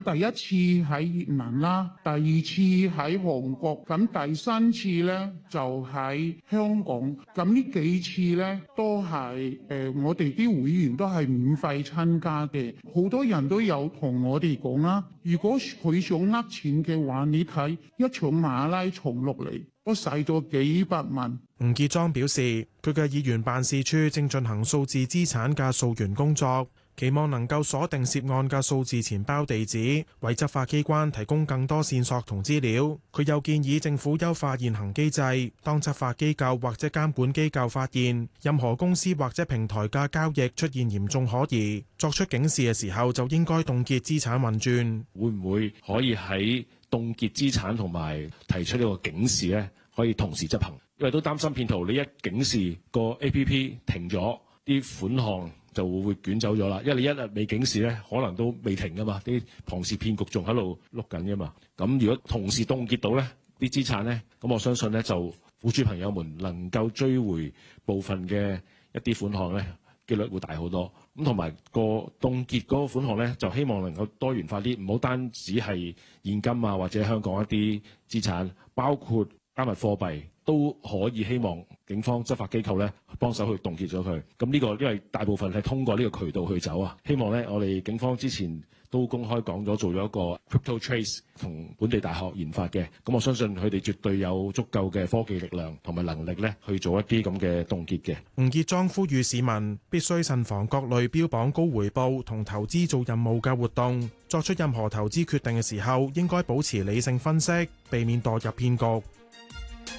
第一次喺越南啦，第二次喺韓國，咁第三次呢就喺香港。咁呢幾次呢都係我哋啲會員都係免費參加嘅。好多人都有同我哋講啦，如果佢想呃錢嘅話，你睇一場馬拉松落嚟，都使咗幾百萬。 吳傑莊表示，佢嘅議員辦事處正進行數字資產嘅溯源工作，期望能夠鎖定涉案嘅數字錢包地址，為執法機關提供更多線索同資料。佢又建議政府優化現行機制，當執法機構或者監管機構發現任何公司或者平台嘅交易出現嚴重可疑，作出警示嘅時候，就應該凍結資產運轉。 會唔會可以喺凍結資產同埋提出呢個警示呢？可以同時執行？因為都擔心騙徒，你一警示個 APP 停咗，啲款項就會捲走咗啦。因為你一日未警示咧，可能都未停噶嘛，啲龐氏騙局仲喺度碌緊噶嘛。咁如果同時凍結到咧啲資產咧，咁我相信咧就苦主朋友們能夠追回部分嘅一啲款項咧，機率會大好多。咁同埋個凍結嗰個款項咧，就希望能夠多元化啲，唔好單止係現金啊，或者香港一啲資產，包括加密貨幣都可以，希望警方執法機構咧幫手去凍結咗佢。咁呢個因為大部分係通過呢個渠道去走啊，希望咧我哋警方之前都公開講咗做咗一個 Crypto Trace 同本地大學研發嘅。咁我相信佢哋絕對有足夠嘅科技力量同埋能力咧去做一啲咁嘅凍結嘅。 吳傑莊呼籲市民必須慎防各類標榜高回報同投資做任務嘅活動，作出任何投資決定嘅時候應該保持理性分析，避免墮入騙局。